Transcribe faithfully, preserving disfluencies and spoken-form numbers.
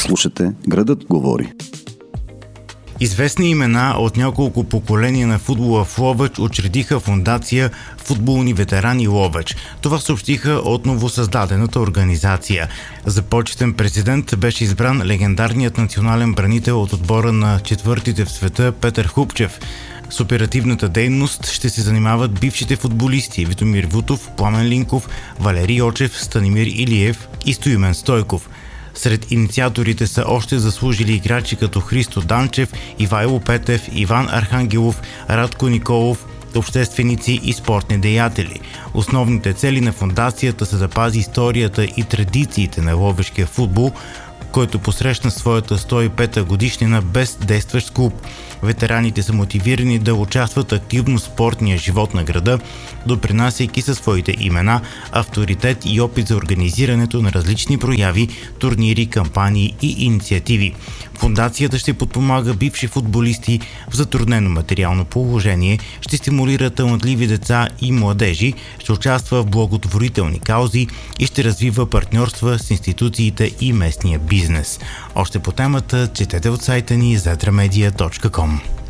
Слушате Градът говори. Известни имена от няколко поколения на футбола в Ловеч учредиха фондация Футболни ветерани Ловеч. Това съобщиха от новосъздадената организация. За почетен президент беше избран легендарният национален бранител от отбора на четвъртите в света Петър Хупчев. С оперативната дейност ще се занимават бившите футболисти Витомир Вутов, Пламен Линков, Валерий Очев, Станимир Илиев и Стоимен Стойков. Сред инициаторите са още заслужили играчи като Христо Данчев, Ивайло Петев, Иван Архангелов, Радко Николов, общественици и спортни деятели. Основните цели на фондацията са да пази историята и традициите на ловешкия футбол, който посрещна своята сто и пета годишнина без действащ клуб. Ветераните са мотивирани да участват активно в спортния живот на града, допринасяйки със своите имена, авторитет и опит за организирането на различни прояви, турнири, кампании и инициативи. Фондацията ще подпомага бивши футболисти в затруднено материално положение, ще стимулира талантливи деца и младежи, ще участва в благотворителни каузи и ще развива партньорства с институциите и местния бизнес. Още по темата четете от сайта ни зетра медия точка ком.